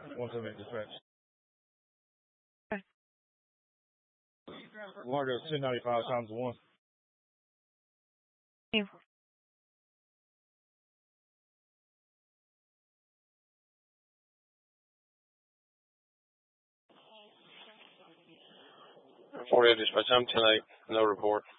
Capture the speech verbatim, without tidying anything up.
One seven eight dispatch. Okay. Largo ten ninety five times one. Yeah. forty-eight dispatch, I'm ten eight, no report.